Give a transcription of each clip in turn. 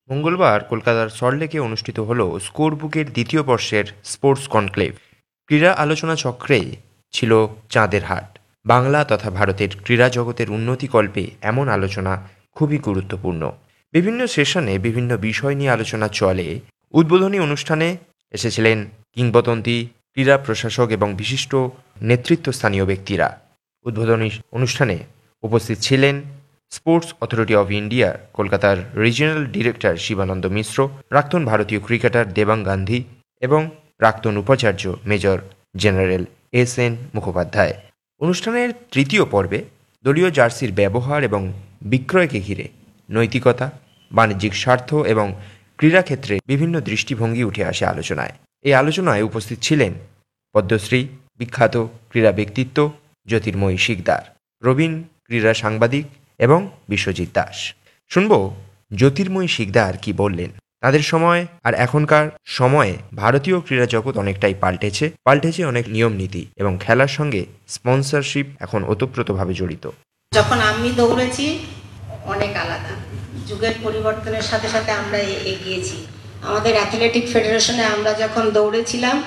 মঙ্গলবার কলকাতার সল্টলেকে অনুষ্ঠিত হল স্কোর বুকের দ্বিতীয় বর্ষের স্পোর্টস কনক্লেভ। ক্রীড়া আলোচনা চক্রে ছিল চাঁদের হাট। বাংলা তথা ভারতের ক্রীড়া জগতের উন্নতিকল্পে এমন আলোচনা খুবই গুরুত্বপূর্ণ। বিভিন্ন সেশনে বিভিন্ন বিষয় নিয়ে আলোচনা চলে। উদ্বোধনী অনুষ্ঠানে এসেছিলেন কিংবদন্তি ক্রীড়া প্রশাসক এবং বিশিষ্ট নেতৃত্বস্থানীয় ব্যক্তিরা। উদ্বোধনী অনুষ্ঠানে উপস্থিত ছিলেন স্পোর্টস অথরিটি অফ ইন্ডিয়া কলকাতার রিজিওনাল ডিরেক্টর শিবানন্দ মিশ্র, প্রাক্তন ভারতীয় ক্রিকেটার দেবাং গান্ধী এবং প্রাক্তন উপাচার্য মেজর জেনারেল এস.এন. মুখোপাধ্যায়। অনুষ্ঠানের তৃতীয় পর্বে দলীয় জার্সির ব্যবহার এবং বিক্রয়কে ঘিরে নৈতিকতা, বাণিজ্যিক স্বার্থ এবং ক্রীড়াক্ষেত্রে বিভিন্ন দৃষ্টিভঙ্গি উঠে আসে আলোচনায়। এই আলোচনায় উপস্থিত ছিলেন পদ্মশ্রী, বিখ্যাত ক্রীড়া ব্যক্তিত্ব জ্যোতির্ময়ী শিকদার, প্রবীণ ক্রীড়া সাংবাদিক এবং বিশ্বজিৎ দাস। শুনব জ্যোতির্ময়ী শিকদার কি বললেন। তাদের সময় আর এখনকার সময়ে ভারতীয় ক্রীড়া জগৎ অনেকটাই পাল্টেছে অনেক নিয়ম নীতি এবং খেলার সঙ্গে স্পন্সরশিপ এখন ওতপ্রোতভাবে জড়িত। যখন আমি দৌড়েছি অনেক আলাদা, যুগের পরিবর্তনের সাথে সাথে আমরা এগিয়েছি। আমাদের অ্যাথলেটিক ফেডারেশনে আমরা যখন দৌড়েছিলাম,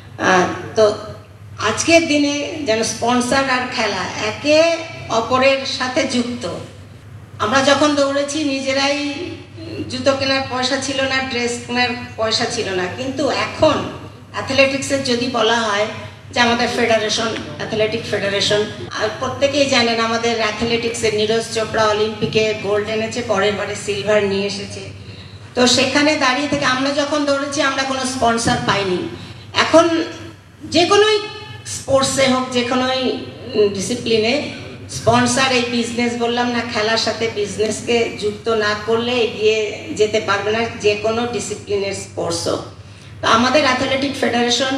তো আজকের দিনে যেন স্পন্সর আর খেলা একে অপরের সাথে যুক্ত। আমরা যখন দৌড়েছি নিজেরাই জুতো কেনার পয়সা ছিল না, ড্রেস কেনার পয়সা ছিল না, কিন্তু এখন অ্যাথলেটিক্সের যদি বলা হয় যে আমাদের ফেডারেশন, অ্যাথলেটিক ফেডারেশন, আর প্রত্যেকেই জানেন আমাদের অ্যাথলেটিক্সের নীরজ চোপড়া অলিম্পিকে গোল্ড এনেছে, পরের বারে সিলভার নিয়ে এসেছে। তো সেখানে দাঁড়িয়ে থেকে আমরা যখন দৌড়েছি আমরা কোনো স্পন্সর পাইনি। এখন যে কোনোই স্পোর্টসে হোক, যে কোনোই ডিসিপ্লিনে স্পন্সর, এই বিজনেস বললাম না, খেলার সাথে বিজনেসকে যুক্ত না করলে এগিয়ে যেতে পারবে না যে কোনো ডিসিপ্লিনের স্পোর্টস হোক। তো আমাদের অ্যাথলেটিক ফেডারেশন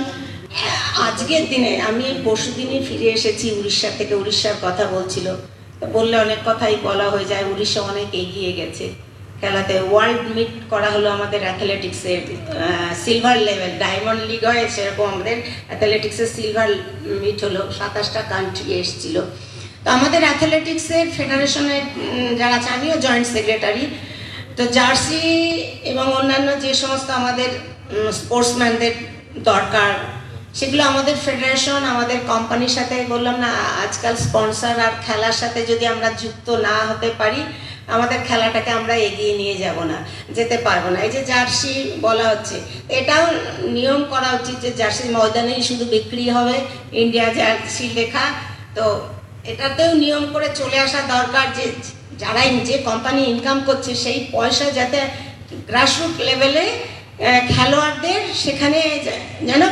আজকের দিনে, আমি পরশুদিনই ফিরে এসেছি উড়িষ্যা থেকে, উড়িষ্যার কথা বলছিল, তো বললে অনেক কথাই বলা হয়ে যায়। উড়িষ্যা অনেক এগিয়ে গেছে খেলাতে। ওয়ার্ল্ড মিট করা হলো আমাদের অ্যাথলেটিক্সের, সিলভার লেভেল, ডায়মন্ড লিগ হয় সেরকম আমাদের অ্যাথলেটিক্সের সিলভার মিট হলো, 27টা কান্ট্রি এসেছিল। তো আমাদের অ্যাথলেটিক্সের ফেডারেশনের যারা আছে, আমিও জয়েন্ট সেক্রেটারি, তো জার্সি এবং অন্যান্য যে সমস্ত আমাদের স্পোর্টসম্যানদের দরকার সেগুলো আমাদের ফেডারেশন, আমাদের কোম্পানির সাথে, বললাম না আজকাল স্পন্সর আর খেলার সাথে যদি আমরা যুক্ত না হতে পারি আমাদের খেলাটাকে আমরা এগিয়ে নিয়ে যেতে পারবো না। এই যে জার্সি বলা হচ্ছে, এটাও নিয়ম করা উচিত যে জার্সি ময়দানেই শুধু বিক্রি হবে, ইন্ডিয়া জার্সি লেখা। তো এটাতেও নিয়ম করে চলে আসা দরকার যে যারা যে কোম্পানি ইনকাম করছে সেই পয়সা যাতে গ্রাসরুট লেভেলে খেলোয়াড়দের সেখানে যেন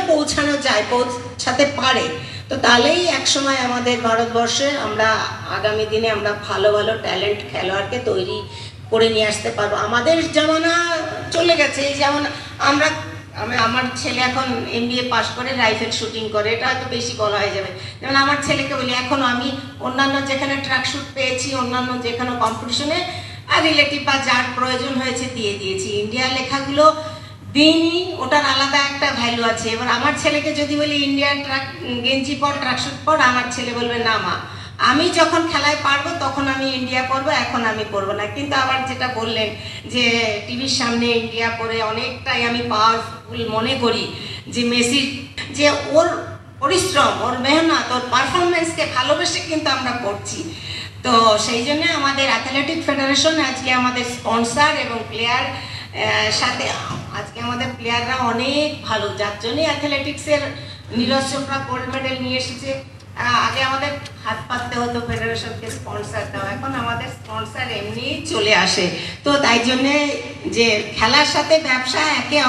পৌঁছাতে পারে। তো তাহলেই একসময় আমাদের ভারতবর্ষে আমরা আগামী দিনে আমরা ভালো ভালো ট্যালেন্ট খেলোয়াড়কে তৈরি করে নিয়ে আসতে পারবো। আমাদের জামানা চলে গেছে, যেমন আমার ছেলে এখন MBA পাস করে রাইফেল শুটিং করে, এটা হয়তো বেশি বলা হয়ে যাবে। যেমন আমার ছেলেকে বলি, এখন আমি অন্যান্য যেখানে ট্র্যাক শুট পেয়েছি, অন্যান্য যেখানে কম্পিটিশনে রিলেটিভ বা যার প্রয়োজন হয়েছে দিয়ে দিয়েছি। ইন্ডিয়া লেখাগুলো দিইনি, ওটার আলাদা একটা ভ্যালু আছে। এবার আমার ছেলেকে যদি বলি ইন্ডিয়ান গেঞ্জি পর, ট্র্যাক শুট পর, আমার ছেলে বলবে না মা, আমি যখন খেলায় পারবো তখন আমি ইন্ডিয়া পরবো, এখন আমি পরবো না। কিন্তু আবার যেটা বললেন যে টিভির সামনে ইন্ডিয়া পরে অনেকটাই আমি পাওয়ারফুল মনে করি, যে মেসির যে ওর পরিশ্রম, ওর মেহনত, ওর পারফরমেন্সকে ভালোবেসে কিন্তু আমরা করছি। তো সেই জন্য আমাদের অ্যাথলেটিক ফেডারেশন আজকে আমাদের স্পন্সর এবং প্লেয়ার সাথে, আজকে আমাদের প্লেয়াররা অনেক ভালো, যার জন্যই অ্যাথলেটিক্সের নীরজ চোপড়া গোল্ড মেডেল নিয়ে এসেছে। আগে আমাদের হাত পাততে হতো ফেডারেশনকে স্পন্সর দেওয়া, এখন আমাদের স্পন্সর এমনি চলে আসে। তো তাই জন্যে যে খেলার সাথে ব্যবসা একে